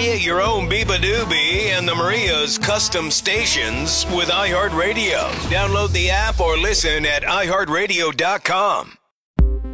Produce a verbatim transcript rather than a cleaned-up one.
Create your own Biba Doobie and the Maria's custom stations with iHeartRadio. Download the app or listen at i heart radio dot com.